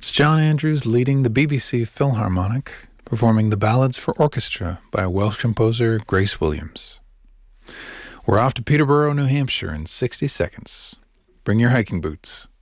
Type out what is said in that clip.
It's John Andrews leading the BBC Philharmonic, performing the Ballads for Orchestra by Welsh composer Grace Williams. We're off to Peterborough, New Hampshire in 60 seconds. Bring your hiking boots.